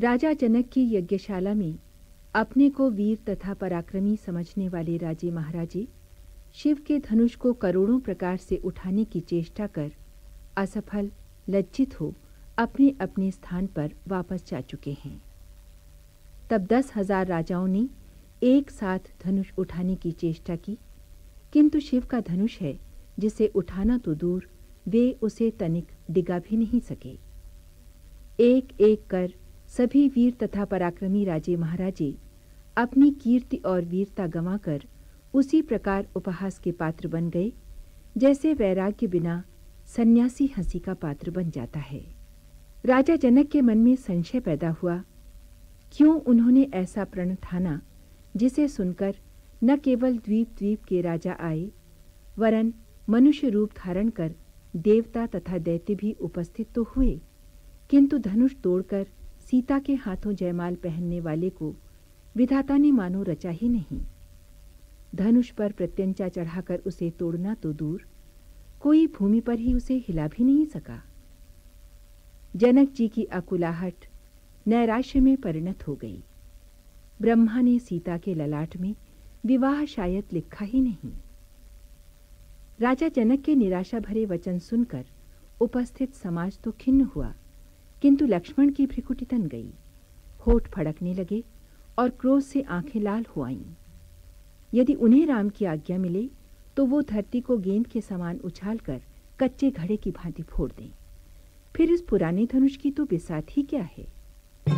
राजा जनक की यज्ञशाला में अपने को वीर तथा पराक्रमी समझने वाले राजे महाराजे शिव के धनुष को करोड़ों प्रकार से उठाने की चेष्टा कर असफल लज्जित हो अपने अपने स्थान पर वापस जा चुके हैं। तब 10,000 राजाओं ने एक साथ धनुष उठाने की चेष्टा की, किंतु शिव का धनुष है जिसे उठाना तो दूर, वे उसे तनिक डिगा भी नहीं सके। एक एक कर सभी वीर तथा पराक्रमी राजे महाराजे अपनी कीर्ति और वीरता गंवाकर उसी प्रकार उपहास के पात्र बन गए जैसे वैराग्य बिना सन्यासी हंसी का पात्र बन जाता है। राजा जनक के मन में संशय पैदा हुआ, क्यों उन्होंने ऐसा प्रण ठाना जिसे सुनकर न केवल द्वीप द्वीप के राजा आए, वरन मनुष्य रूप धारण कर देवता तथा दैत्य भी उपस्थित तो हुए, किंतु धनुष तोड़कर सीता के हाथों जयमाल पहनने वाले को विधाता ने मानो रचा ही नहीं। धनुष पर प्रत्यंचा चढ़ाकर उसे तोड़ना तो दूर, कोई भूमि पर ही उसे हिला भी नहीं सका। जनक जी की अकुलाहट नैराश्य में परिणत हो गई। ब्रह्मा ने सीता के ललाट में विवाह शायद लिखा ही नहीं। राजा जनक के निराशा भरे वचन सुनकर उपस्थित समाज तो खिन्न हुआ, किंतु लक्ष्मण की भ्रिकुटी तन गई, होठ फड़कने लगे और क्रोध से आंखें लाल हो आईं। यदि उन्हें राम की आज्ञा मिले तो वो धरती को गेंद के समान उछालकर कच्चे घड़े की भांति फोड़ दें। फिर इस पुराने धनुष की तो बिसात ही क्या है।